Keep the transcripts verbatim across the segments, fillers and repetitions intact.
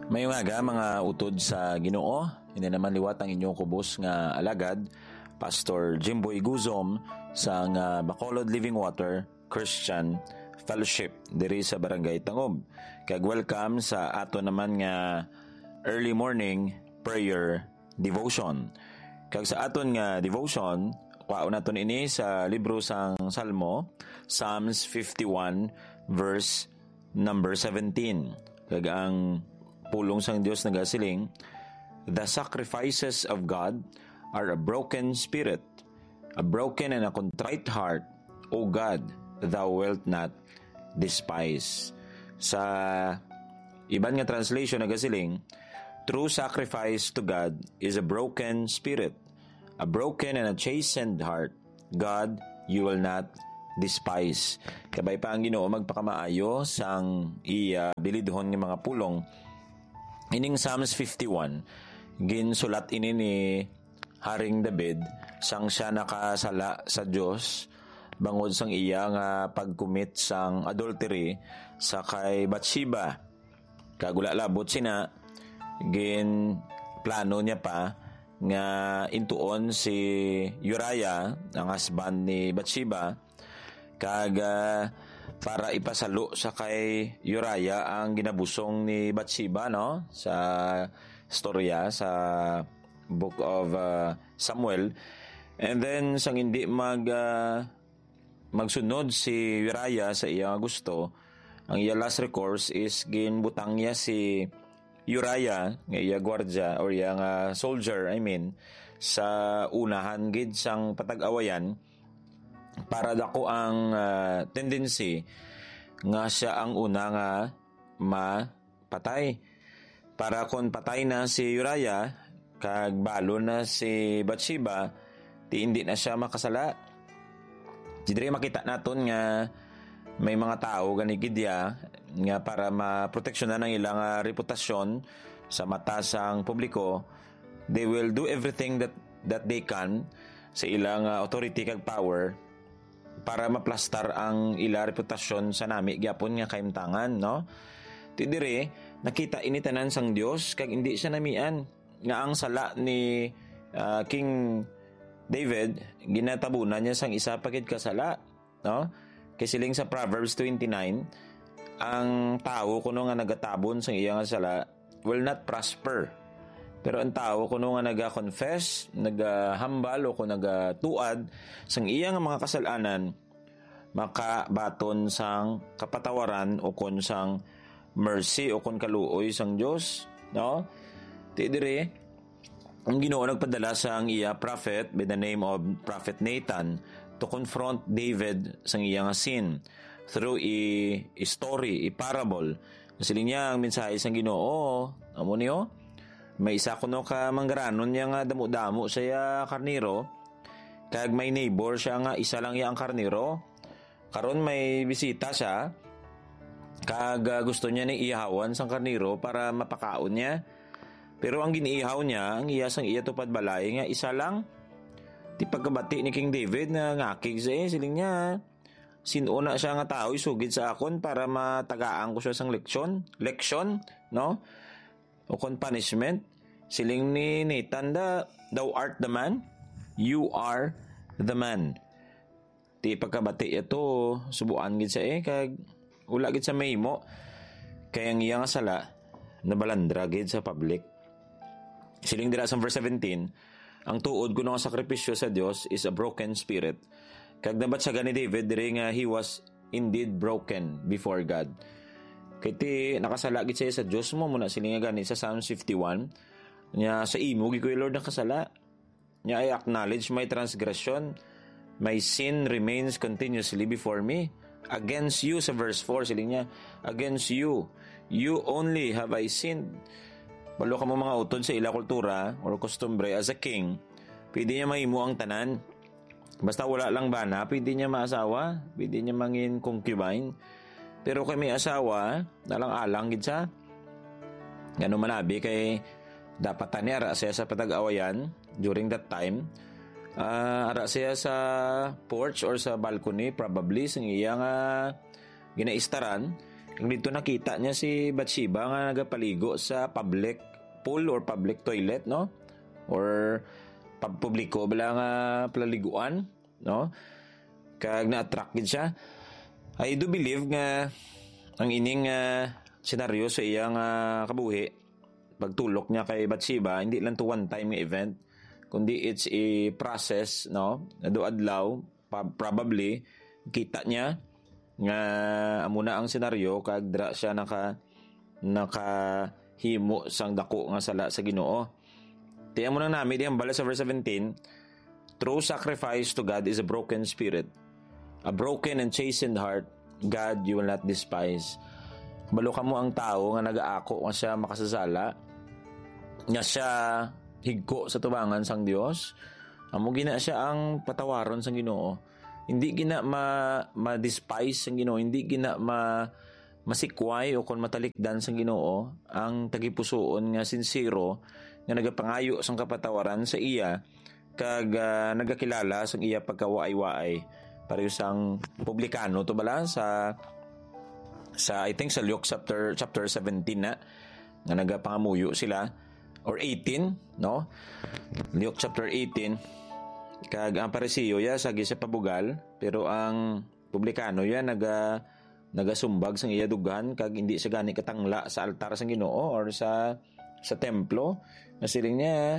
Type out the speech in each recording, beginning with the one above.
May nga mga utod sa Ginoo, hindi naman liwat ang inyong kubos nga alagad, Pastor Jimboy Guzom sa nga Bacolod Living Water Christian Fellowship diri sa Barangay Tangob. Kag welcome sa ato naman nga early morning prayer devotion. Kag sa aton nga devotion, kwaon naton ini sa libro sang Salmo, Psalms fifty-one verse number seventeen. Kag ang pulong sang Dios nagasiling, the sacrifices of God are a broken spirit, a broken and a contrite heart, O God, thou wilt not despise. Sa iban nga translation nagasiling, true sacrifice to God is a broken spirit, a broken and a chastened heart. God, you will not despise. Kabay pa ang Ginoo magpakamaayo sang iya bilidhon nga mga pulong. Ining Psalms fifty-one, ginsulat ini ni Haring David sang siya nakasala sa Dios bangod sang iya nga pagkumit sang adultery sa kay Bathsheba. Kagula labot sina gin plano niya pa nga intuon si Uriah, ang husband ni Bathsheba, kag uh, para ipasalo sa kay Uriah ang ginabusong ni Bathsheba, no, sa storya sa book of uh, Samuel. And then sang hindi mag uh, magsunod si Uriah sa iyang gusto, ang iya last recourse is ginbutang niya si Uriah nga iya gwardiya or iya nga soldier, I mean, sa unahan gid sang patag-awayan, para dako ang uh, tendency nga siya ang una nga mapatay. Para kung patay na si Uriah kag balo na si Bathsheba, ti hindi na siya makasala. Didre makita naton nga may mga tao ganigidya nga para maproteksyonan ang ilang uh, reputasyon sa mata sang publiko, they will do everything that that they can sa ilang uh, authority kag power para maplastar ang ila reputasyon sa nami gyapon nga kaimtangan, no? Ti dire nakita ini tanan sang Dios kag hindi siya namian nga ang sala ni uh, King David ginatabunan niya sang isa pa gid kasala, no? Kasiling sa Proverbs twenty-nine, ang tao kuno nga nagatabon sang iya nga sala will not prosper. Pero ang tao kuno nga naga-confess, naga-hambal o kung naga-tuad sang iya nga mga kasalanan, makabaton sang kapatawaran o kon sang mercy o kon kaluoy sang Dios, no? Ti dire ang Ginoo nagpadala sang iya prophet by the name of Prophet Nathan to confront David sang iya nga sin through a, a story, a parable. Kasi niya ang mensahe sang Ginoo, amo niyo, may isa kuno ka manggaranon niya nga damo-damo siya karniro, kag may neighbor siya nga isa lang iya ang karniro. Karon may bisita siya, kag uh, gusto niya ni ihawan sang karniro para mapakaon niya. Pero ang giniihaw niya, ang iya sang iya tupad balay nga isa lang. Ti pagkabati ni King David na ngakig siya, siling niya, sinuna siya nga tao isugid sa akon para matagaan ko siya sang leksyon, leksyon, no? O kon punishment. Siling ni Nathan, da, thou art the man, you are the man. Ti pagkabati ito, subuan gid sa eh, kag ula gid sa mahimo, kaya ang iya nga sala nabalandra gid sa public. Siling dira sa verse seventeen, ang tuod kuno nga sakripisyo sa Dios is a broken spirit. Kag nabat sa gani David diri nga he was indeed broken before God. Kay ti nakasala gid siya sa Dios mo muna siling nga gani sa Psalms fifty-one, nya sa imo gi ko Lord nakasala. Nya I acknowledge my transgression, my sin remains continuously before me. Against you sa verse four siling niya, against you, you only have I sinned. Balo ka mo mga utod sa ila kultura or kostumbre as a king, pwede niya mahimo ang tanan. Basta wala lang bana, pwede niya maasawa, pwede niya mangin concubine. Pero kay may asawa, nalang-alang gid sa ngano manabi kay dapat tani ara siya sa patag-awayan during that time. Uh, ara siya sa porch or sa balcony probably sang iya nga ginaistaran Dito nakita niya si Bathsheba nga nagapaligo sa public pool or public toilet, no? Or publiko bala nga paliguan, no? Kag na-attract gid siya. I do believe nga ang ining uh, senaryo sa iyang uh, kabuhi, pagtulok niya kay Bathsheba, hindi lang to one time event, kundi it's a process, no? Adu adlaw probably kita niya nga amuna ang senaryo kag dra siya naka nakahimo sang dako nga sala sa Ginoo. Tiyan mo nang nami diyan bala sa verse seventeen, true sacrifice to God is a broken spirit, a broken and chastened heart God you will not despise. Balo ka mo ang tao nga nagaako nga siya makasasala, nga siya higko sa tubangan sang Dios, amo gina siya ang patawaron sang Ginoo. Hindi gina ma ma-despise sang Ginoo, hindi gina ma masikway o kon matalikdan sang Ginoo ang tagipusoon nga sincero nga nagapangayo sang kapatawaran sa iya kag uh, nagakilala sang iya pagkawaay-waay. Pareho sang publikano to bala sa sa I think sa Luke chapter chapter seventeen na nga nagapangamuyo sila or eighteen, no? Luke chapter eighteen. Kag ang Parisiyo ya sagi sa pabugal, pero ang publikano ya naga nagasumbag sang iya dugan kag hindi siya gani katangla sa altar sang Ginoo or sa sa templo. Nasiling niya,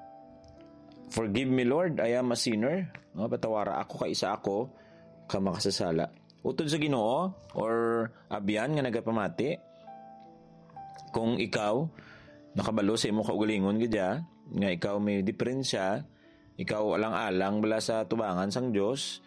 forgive me Lord, I am a sinner. No, patawara ako kay isa ako ka makasasala. Utod sa Ginoo or abyan nga nagapamati, kung ikaw nakabalo sa imong kaugalingon gidya nga ikaw may diferensya, ikaw alang-alang bala sa tubangan sang Dios,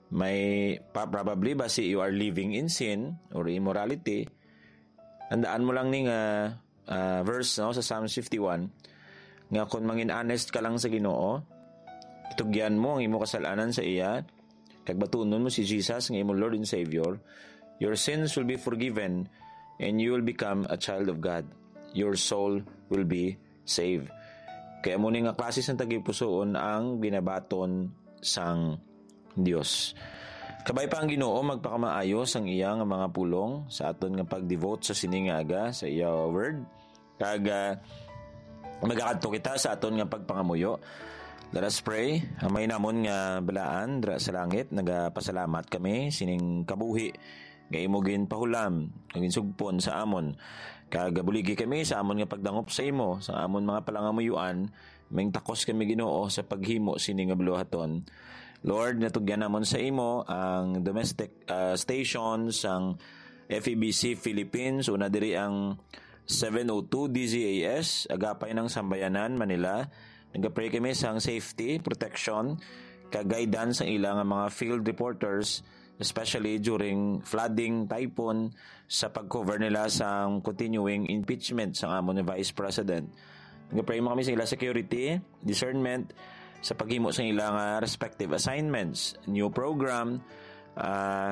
may pa, probably basi you are living in sin or immorality. Andaan mo lang ning uh, uh, verse no sa Psalms fifty-one nga kung mangin honest ka lang sa Ginoo, itugyan mo ang imo kasalanan sa iya, kag batunon mo si Jesus nga imo Lord and Savior, your sins will be forgiven and you will become a child of God. Your soul will be saved. Kaya mo nga klase sang tagipusoon ang binabaton sang Dios. Kabay pa ang Ginoo magpakamaayos ang iyang mga pulong sa aton nga pag-devote sa siningaga sa iya word. Kag uh, magakadto kita sa aton nga pagpangamuyo. Let us pray. Amay namon nga balaan dra sa langit, nagapasalamat kami sining kabuhi nga imo gin pahulam, kagin sugpon sa amon. Kagabuligi kami sa amon nga pagdangop sa imo, sa amon mga palangamuyuan, ming takos kami Ginoo sa paghimo sining nga buluhaton. Lord, natugyan namon sa imo ang domestic uh, stations ang F E B C Philippines, una diri ang seven oh two D Z A S, agapay ng Sambayanan, Manila. Nagapray kami sa safety, protection, kag-guidance ang ilang mga field reporters, especially during flooding, typhoon, sa pag-cover nila sa continuing impeachment sa amon ni Vice President. Nagapray mo kami sa ilang security, discernment, sa paghimo sa ilang uh, respective assignments, new program, uh,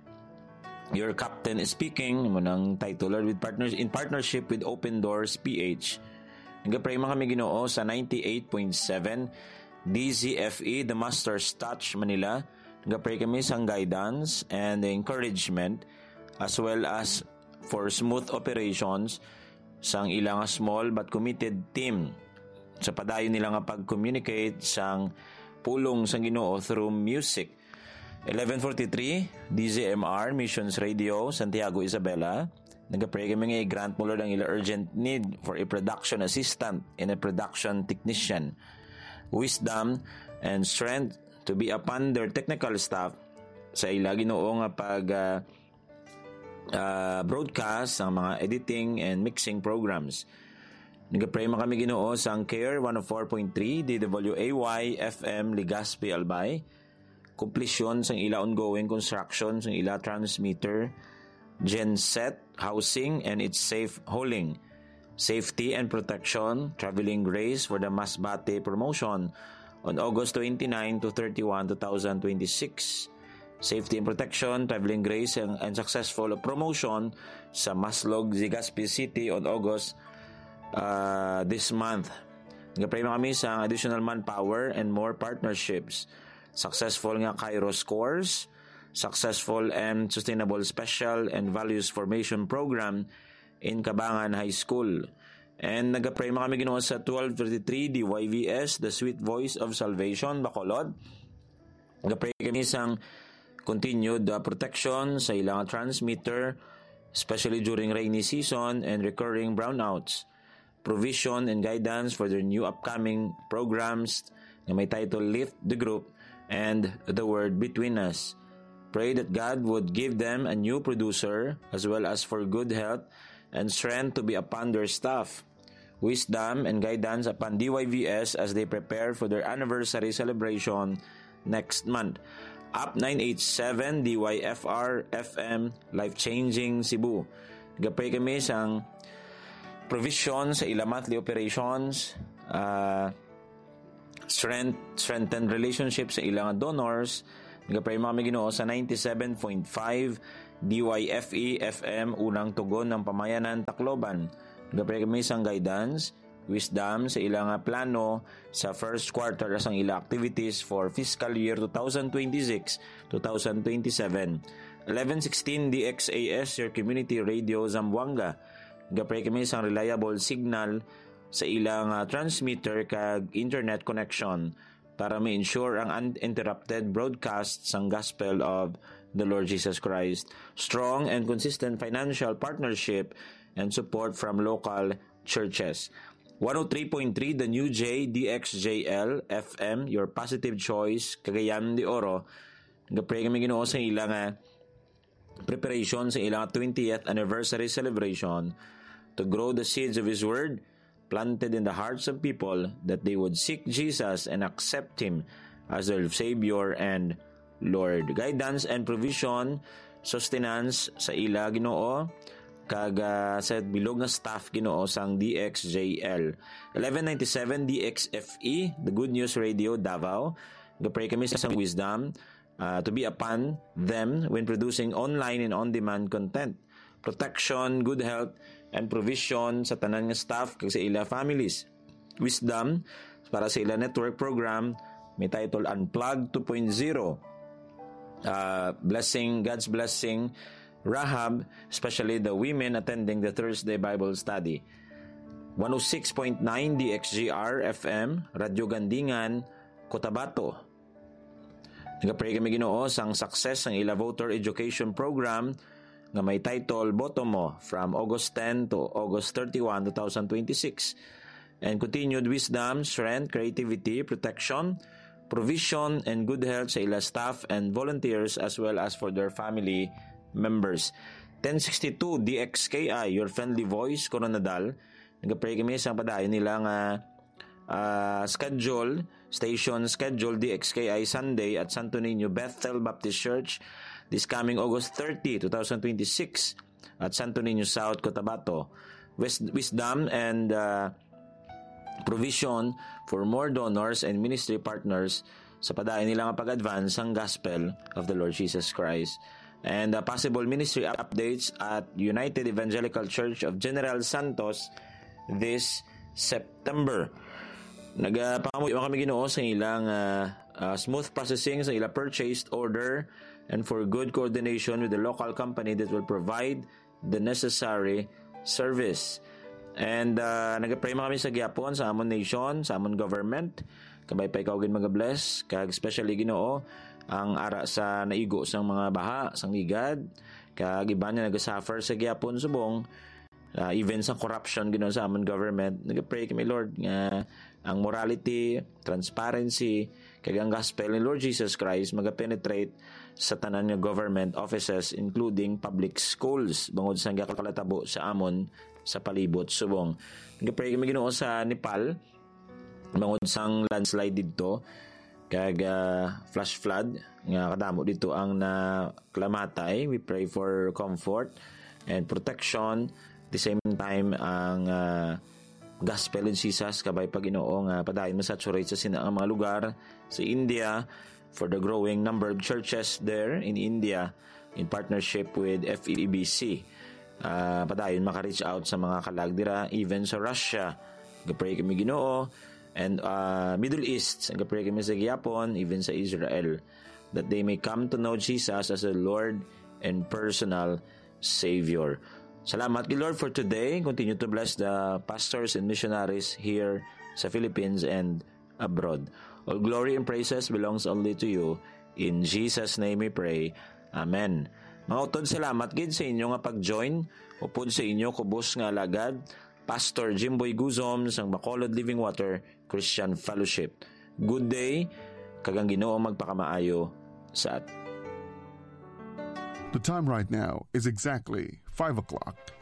your captain is speaking, mo ng titular with partners in partnership with Open Doors P H. Nagapray mo kami Ginoo sa ninety-eight point seven D Z F E, The Master's Touch, Manila. Nagapray kami sa guidance and encouragement as well as for smooth operations sang ilang small but committed team sa padayon nila nga pag-communicate sang pulong sang Ginoo through music. eleven forty-three D Z M R Missions Radio, Santiago, Isabela. Nagapray kami nga i-grant mo Lord ang ila urgent need for a production assistant and a production technician, wisdom and strength to be upon their technical staff sa ila Ginoo nga pag uh, uh, broadcast ang mga editing and mixing programs. Nagapray mo kami Ginoo sa Care one oh four point three D W A Y F M Legazpi, Albay. Completion sang ila ongoing construction sang ila transmitter, genset, housing, and its safe hauling. Safety and protection, traveling grace for the Masbate promotion on August twenty-ninth to thirty-first, twenty twenty-six. Safety and protection, traveling grace, and, and successful promotion sa Maslog, Legazpi City on August uh, this month. Nagapray mo kami sa additional manpower and more partnerships. Successful nga Kairos course Successful and Sustainable Special and Values Formation Program in Cabangan High School. And nag-pray mo kami Ginoo sa twelve thirty-three D Y V S, The Sweet Voice of Salvation, Bacolod. Nag-pray kami sang continued uh, protection sa ilang transmitter, especially during rainy season and recurring brownouts. Provision and guidance for their new upcoming programs na may title Lift the Group and The Word Between Us. Pray that God would give them a new producer as well as for good health and strength to be upon their staff. Wisdom and guidance upon D Y V S as they prepare for their anniversary celebration next month. Up nine eighty-seven D Y F R F M Life Changing Cebu. Gapray kami sang provision sa ilang monthly operations, uh, strength, strengthened relationships sa ilang donors. Nagapray mga Ginoo sa ninety-seven point five D Y F E F M unang tugon ng pamayanan Tacloban. Nagapray kami isang guidance, wisdom sa ilang plano sa first quarter sa ilang activities for fiscal year twenty twenty-six to twenty twenty-seven. eleven sixteen D X A S, your community radio Zamboanga. Nagapray kami isang reliable signal sa ilang uh, transmitter kag internet connection para ma-ensure ang uninterrupted broadcast ng Gospel of the Lord Jesus Christ. Strong and consistent financial partnership and support from local churches. one oh three point three The New J, D X J L, F M, your positive choice, Cagayan de Oro. Nag-pray kami Ginoo sa ilang uh, preparation sa ilang twentieth anniversary celebration to grow the seeds of His Word planted in the hearts of people, that they would seek Jesus and accept Him as their Savior and Lord. Guidance and provision, sustenance sa ila Ginoo, kag uh, sa bilog nga staff Ginoo sang D X J L. eleven ninety-seven D X F E, The Good News Radio Davao. Gapray kami sa wisdom uh, to be upon them when producing online and on-demand content. Protection, good health, and provision sa tanan nga staff kag sa ila families. Wisdom para sa ila network program may title Unplugged two point oh. Uh, blessing, God's blessing, Rahab, especially the women attending the Thursday Bible study. one oh six point nine D X G R F M, Radyo Gandingan, Cotabato. Nagapray kami Ginoo sang success ng ila voter education program nga may title Botomo from August tenth to August thirty-first, twenty twenty-six. And continued wisdom, strength, creativity, protection, provision, and good health sa ila staff and volunteers as well as for their family members. ten sixty-two D X K I, your friendly voice, Coronadal. Nagapray kami sa padayon nilang uh, uh, schedule, station schedule D X K I Sunday at Santo Niño Bethel Baptist Church this coming August thirtieth, twenty twenty-six at Santo Niño South, Cotabato. Wisdom and uh, provision for more donors and ministry partners sa padayon nilang pag-advance ang Gospel of the Lord Jesus Christ. And uh, possible ministry updates at United Evangelical Church of General Santos this September. Nagapangamuyo kami Ginoo sa ilang uh, uh, smooth processing sa ilang purchased order and for good coordination with the local company that will provide the necessary service. And uh, nag-pray mo kami sa gyapon sa amon nation, sa amon government. Kabay pa ikaw gin mag-bless, kag especially Ginoo ang ara sa naigo sang mga baha, sang igad, kag iba niya nag-suffer sa gyapon subong. Uh, even sa corruption Ginoo sa amon government. Nag-pray kami Lord nga ang morality, transparency, kag ang gospel ni Lord Jesus Christ maga-penetrate sa tanan nga government offices including public schools bangod sa gakalatabo sa amon sa palibot subong. Nag-pray kami Ginoo sa Nepal bangod sang landslide didto kag uh, flash flood nga kadamo dito ang naklamatay. We pray for comfort and protection. At the same time ang uh, gospel in Jesus kabay pag Ginoo nga padayon masaturate sa sinaang mga lugar sa India for the growing number of churches there in India in partnership with F E B C. Uh, padayon maka-reach out sa mga kalagdira even sa Russia. Gapray kami Ginoo and uh, Middle East. Gapray kami sa Gyapon even sa Israel. that they may come to know Jesus as a Lord and personal Savior. Salamat, Lord, for today. Continue to bless the pastors and missionaries here sa Philippines and abroad. All glory and praises belongs only to you. In Jesus' name we pray. Amen. Mga utod, salamat gid sa inyo nga pag-join upod sa inyo kubos nga alagad, Pastor Jimboy Guzom sang Bacolod Living Water Christian Fellowship. Good day, kagang Ginoo magpakamaayo sa at. The time right now is exactly five o'clock.